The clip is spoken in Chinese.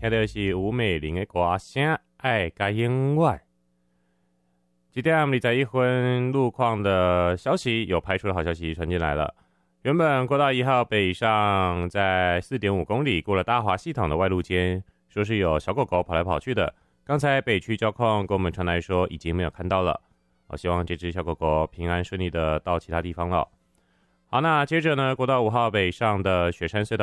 听到是吴美玲的歌声《爱甲永远》。7点21分，路况的消息有排除的好消息传进来了。原本国道1号北上在 4.5 公里过了大华系统的外路间，说是有小狗狗跑来跑去的。刚才北区交控跟我们传来说已经没有看到了。希望这只小狗狗平安顺利的到其他地方了。好，那接着呢，国道5号北上的雪山隧道